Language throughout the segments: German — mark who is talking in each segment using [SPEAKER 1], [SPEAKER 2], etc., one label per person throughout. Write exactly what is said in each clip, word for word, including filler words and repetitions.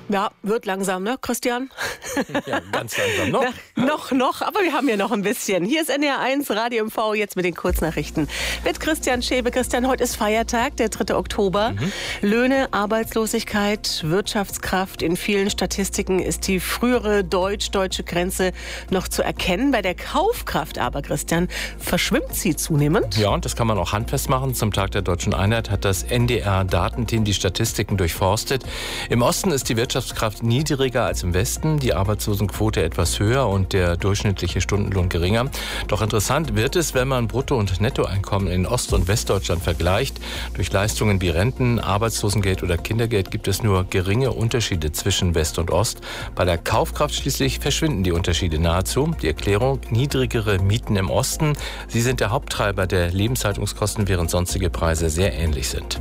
[SPEAKER 1] Ja, wird langsam, ne, Christian?
[SPEAKER 2] Ja, ganz langsam noch.
[SPEAKER 1] Na, noch, noch, aber wir haben ja noch ein bisschen. Hier ist N D R eins, Radio M V, jetzt mit den Kurznachrichten. Mit Christian Schäbe. Christian, heute ist Feiertag, der dritte Oktober. Mhm. Löhne, Arbeitslosigkeit, Wirtschaftskraft. In vielen Statistiken ist die frühere deutsch-deutsche Grenze noch zu erkennen. Bei der Kaufkraft aber, Christian, verschwimmt sie zunehmend.
[SPEAKER 2] Ja, und das kann man auch handfest machen. Zum Tag der Deutschen Einheit hat das N D R-Datenteam die Statistiken durchforstet. Im Osten ist die Wirtschaftskraft niedriger als im Westen, die Arbeitslosenquote etwas höher und der durchschnittliche Stundenlohn geringer. Doch interessant wird es, wenn man Brutto- und Nettoeinkommen in Ost- und Westdeutschland vergleicht. Durch Leistungen wie Renten, Arbeitslosengeld oder Kindergeld gibt es nur geringe Unterschiede zwischen West und Ost. Bei der Kaufkraft schließlich verschwinden die Unterschiede nahezu. Die Erklärung: niedrigere Mieten im Osten. Sie sind der Haupttreiber der Lebenshaltungskosten, während sonstige Preise sehr ähnlich sind.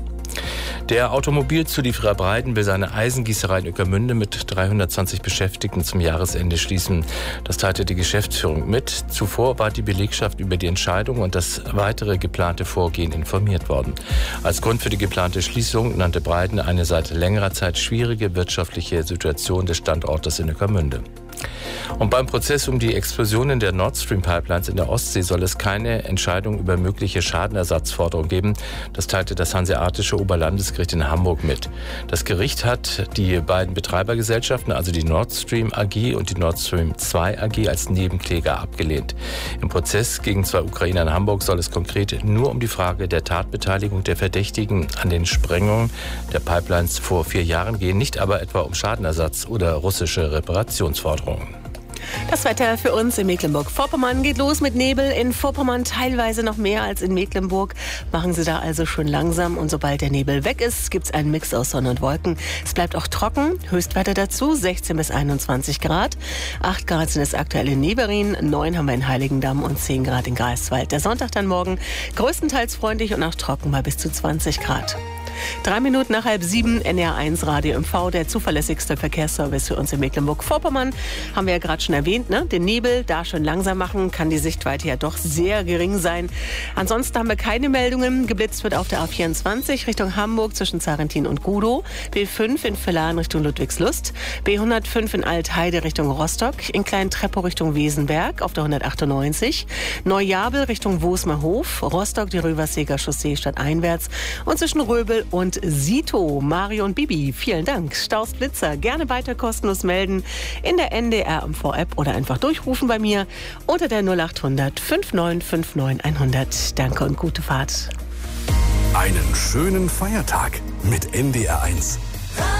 [SPEAKER 2] Der Automobilzulieferer Breiden will seine Eisengießerei in Ueckermünde mit dreihundertzwanzig Beschäftigten zum Jahresende schließen. Das teilte die Geschäftsführung mit. Zuvor war die Belegschaft über die Entscheidung und das weitere geplante Vorgehen informiert worden. Als Grund für die geplante Schließung nannte Breiden eine seit längerer Zeit schwierige wirtschaftliche Situation des Standortes in Ueckermünde. Und beim Prozess um die Explosionen der Nord Stream Pipelines in der Ostsee soll es keine Entscheidung über mögliche Schadenersatzforderungen geben. Das teilte das Hanseatische Oberlandesgericht in Hamburg mit. Das Gericht hat die beiden Betreibergesellschaften, also die Nord Stream A G und die Nord Stream zwei A G, als Nebenkläger abgelehnt. Im Prozess gegen zwei Ukrainer in Hamburg soll es konkret nur um die Frage der Tatbeteiligung der Verdächtigen an den Sprengungen der Pipelines vor vier Jahren gehen, nicht aber etwa um Schadenersatz oder russische Reparationsforderungen.
[SPEAKER 1] Das Wetter für uns in Mecklenburg-Vorpommern geht los mit Nebel. In Vorpommern teilweise noch mehr als in Mecklenburg. Machen Sie da also schön langsam. Und sobald der Nebel weg ist, gibt es einen Mix aus Sonne und Wolken. Es bleibt auch trocken. Höchstwerte dazu sechzehn bis einundzwanzig Grad. acht Grad sind es aktuell in Neverin. neun haben wir in Heiligendamm und zehn Grad in Greifswald. Der Sonntag dann morgen größtenteils freundlich und auch trocken bei bis zu zwanzig Grad. Drei Minuten nach halb sieben, N D R eins Radio M V, der zuverlässigste Verkehrsservice für uns in Mecklenburg-Vorpommern. Haben wir ja gerade schon erwähnt, ne? Den Nebel da schön langsam machen, kann die Sichtweite ja doch sehr gering sein. Ansonsten haben wir keine Meldungen. Geblitzt wird auf der A vierundzwanzig Richtung Hamburg zwischen Zarentin und Gudow, B fünf in Villaren Richtung Ludwigslust, B hundertfünf in Altheide Richtung Rostock, in Klein-Treppow Richtung Wesenberg auf der hundertachtundneunzig, Neujabel Richtung Wosmerhof, Rostock die Röverseger Chaussee stadteinwärts und zwischen Röbel und Sito. Mario und Bibi, vielen Dank. Staus, Blitzer, gerne weiter kostenlos melden in der N D R M V-App oder einfach durchrufen bei mir unter der null acht hundert neunundfünfzig neunundfünfzig hundert. Danke und gute Fahrt.
[SPEAKER 3] Einen schönen Feiertag mit N D R eins.